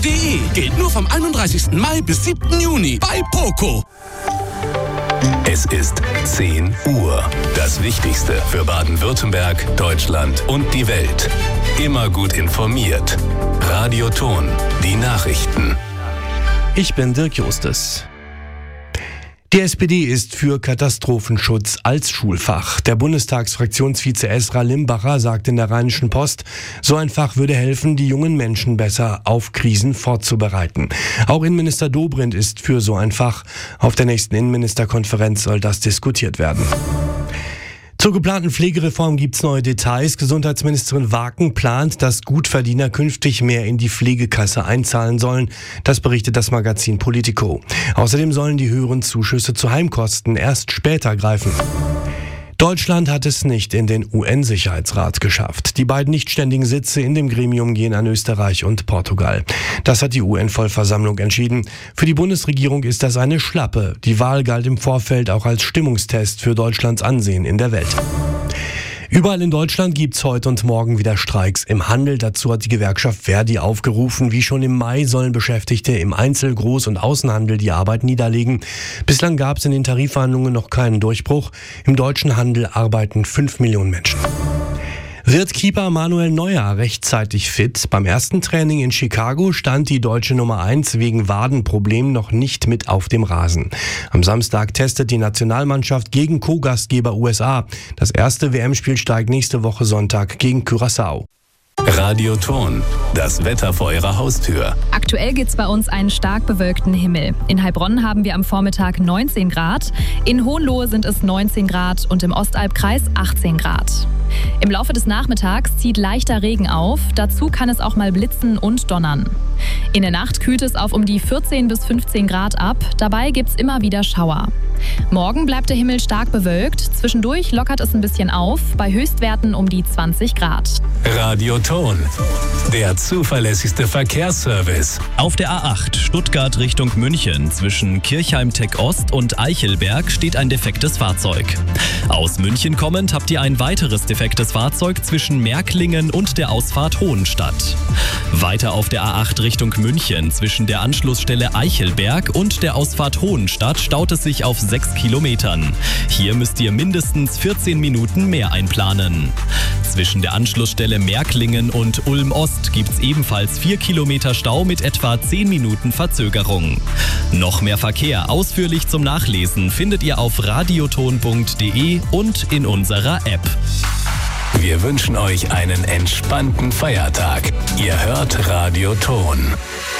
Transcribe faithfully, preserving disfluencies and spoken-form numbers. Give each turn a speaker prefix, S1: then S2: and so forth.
S1: De geht nur vom einunddreißigsten Mai bis siebten Juni bei Poco.
S2: Es ist zehn Uhr. Das Wichtigste für Baden-Württemberg, Deutschland und die Welt. Immer gut informiert. Radio Ton, die Nachrichten.
S3: Ich bin Dirk Justus. Die S P D ist für Katastrophenschutz als Schulfach. Der Bundestagsfraktionsvize Esra Limbacher sagt in der Rheinischen Post, so ein Fach würde helfen, die jungen Menschen besser auf Krisen vorzubereiten. Auch Innenminister Dobrindt ist für so ein Fach. Auf der nächsten Innenministerkonferenz soll das diskutiert werden. Zur geplanten Pflegereform gibt's neue Details. Gesundheitsministerin Waken plant, dass Gutverdiener künftig mehr in die Pflegekasse einzahlen sollen. Das berichtet das Magazin Politico. Außerdem sollen die höheren Zuschüsse zu Heimkosten erst später greifen. Deutschland hat es nicht in den U N-Sicherheitsrat geschafft. Die beiden nichtständigen Sitze in dem Gremium gehen an Österreich und Portugal. Das hat die U N-Vollversammlung entschieden. Für die Bundesregierung ist das eine Schlappe. Die Wahl galt im Vorfeld auch als Stimmungstest für Deutschlands Ansehen in der Welt. Überall in Deutschland gibt's heute und morgen wieder Streiks im Handel. Dazu hat die Gewerkschaft Verdi aufgerufen. Wie schon im Mai sollen Beschäftigte im Einzel-, Groß- und Außenhandel die Arbeit niederlegen. Bislang gab's in den Tarifverhandlungen noch keinen Durchbruch. Im deutschen Handel arbeiten fünf Millionen Menschen. Wird Keeper Manuel Neuer rechtzeitig fit? Beim ersten Training in Chicago stand die deutsche Nummer eins wegen Wadenproblemen noch nicht mit auf dem Rasen. Am Samstag testet die Nationalmannschaft gegen Co-Gastgeber U S A. Das erste W M-Spiel steigt nächste Woche Sonntag gegen Curaçao.
S2: Radio Ton, das Wetter vor Ihrer Haustür.
S4: Aktuell gibt's bei uns einen stark bewölkten Himmel. In Heilbronn haben wir am Vormittag neunzehn Grad, in Hohenlohe sind es neunzehn Grad und im Ostalbkreis achtzehn Grad. Im Laufe des Nachmittags zieht leichter Regen auf, dazu kann es auch mal blitzen und donnern. In der Nacht kühlt es auf um die vierzehn bis fünfzehn Grad ab, dabei gibt's immer wieder Schauer. Morgen bleibt der Himmel stark bewölkt, zwischendurch lockert es ein bisschen auf, bei Höchstwerten um die zwanzig Grad.
S2: Radio Ton, der zuverlässigste Verkehrsservice.
S5: Auf der A acht Stuttgart Richtung München zwischen Kirchheim-Tech Ost und Eichelberg steht ein defektes Fahrzeug. Aus München kommend habt ihr ein weiteres defektes Fahrzeug zwischen Märklingen und der Ausfahrt Hohenstadt. Weiter auf der A acht Richtung München zwischen der Anschlussstelle Eichelberg und der Ausfahrt Hohenstadt staut es sich auf sechs Kilometern. Hier müsst ihr mindestens vierzehn Minuten mehr einplanen. Zwischen der Anschlussstelle Märklingen und Ulm-Ost gibt's ebenfalls vier Kilometer Stau mit etwa zehn Minuten Verzögerung. Noch mehr Verkehr ausführlich zum Nachlesen findet ihr auf radioton punkt de und in unserer App.
S2: Wir wünschen euch einen entspannten Feiertag. Ihr hört Radio Ton.